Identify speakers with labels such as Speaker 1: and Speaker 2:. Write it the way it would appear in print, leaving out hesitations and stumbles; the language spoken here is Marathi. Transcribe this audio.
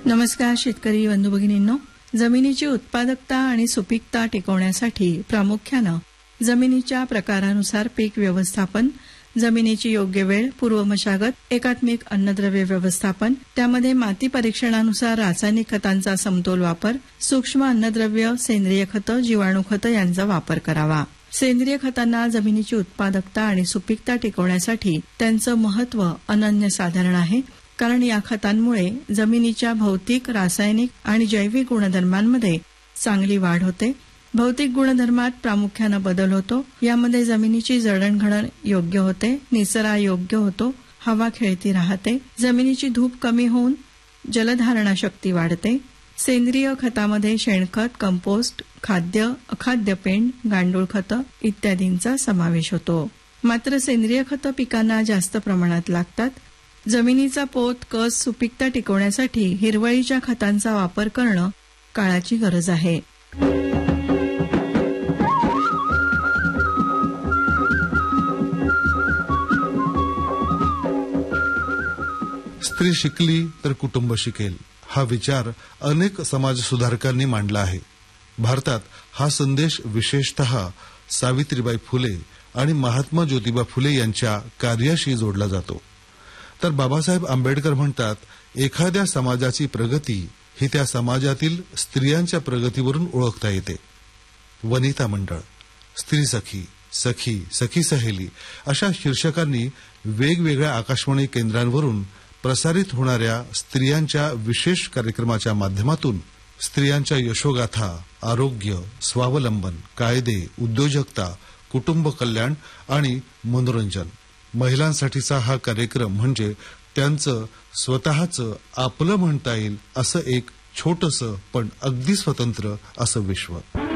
Speaker 1: नमस्कार शेतकरी बंधू भगिनींनो, जमिनीची उत्पादकता आणि सुपीकता टिकवण्यासाठी प्रामुख्याने जमिनीच्या प्रकारानुसार पीक व्यवस्थापन, जमिनीची योग्य वेळ, पूर्व मशागत, एकात्मिक अन्नद्रव्य व्यवस्थापन, त्यामध्ये माती परीक्षणानुसार रासायनिक खतांचा समतोल वापर, सूक्ष्म अन्नद्रव्य, सेंद्रिय खतं, जीवाणू खतं यांचा वापर करावा. सेंद्रिय खतांना जमिनीची उत्पादकता आणि सुपीकता टिकवण्यासाठी त्यांचं महत्त्व अनन्यसाधारण आहे. कारण या खतांमुळे जमिनीच्या भौतिक, रासायनिक आणि जैविक गुणधर्मांमध्ये चांगली वाढ होते. भौतिक गुणधर्मात प्रामुख्याने बदल होतो. यामध्ये जमिनीची जडणघडण योग्य होते, निचरा योग्य होतो, हवा खेळती राहते, जमिनीची धूप कमी होऊन जलधारणा शक्ती वाढते. सेंद्रिय खतामध्ये शेणखत, कंपोस्ट, खाद्य, अखाद्य पेंड, गांडूळ खतं इत्यादींचा समावेश होतो. मात्र सेंद्रिय खतं पिकांना जास्त प्रमाणात लागतात. जमिनीचा पोत, कस, सुपीकता टिकवण्यासाठी हिरवळीच्या खतांचा वापर करणं काळाची गरज आहे.
Speaker 2: स्त्री शिकली तर कुटुंब शिकेल हा विचार अनेक समाजसुधारकांनी मांडला आहे. भारतात हा संदेश विशेषतः सावित्रीबाई फुले आणि महात्मा ज्योतिबा फुले यांच्या कार्याशी जोडला जातो. तर बाबासाहेब आंबेडकर म्हणतात, एखाद्या समाजाची प्रगती ही त्या समाजातील स्त्रियांच्या प्रगतीवरून ओळखता येते. वनिता मंडळ, स्त्री सखी, सखी, सखी सहेली अशा शीर्षकांनी वेगवेगळ्या आकाशवाणी केंद्रांवरून प्रसारित होणाऱ्या स्त्रियांच्या विशेष कार्यक्रमाच्या माध्यमातून स्त्रियांच्या यशोगाथा, आरोग्य, स्वावलंबन, कायदे, उद्योजकता, कुटुंब कल्याण आणि मनोरंजन, महिलांसाठीचा हा कार्यक्रम म्हणजे त्यांचं स्वतःचं आपलं म्हणता येईल असं एक छोटंसं पण अगदी स्वतंत्र असं विश्व.